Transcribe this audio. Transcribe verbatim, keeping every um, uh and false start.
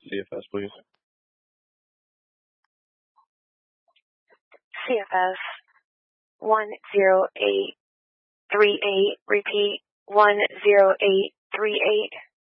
C F S, please. C F S one zero eight three eight. Repeat, one zero eight three eight.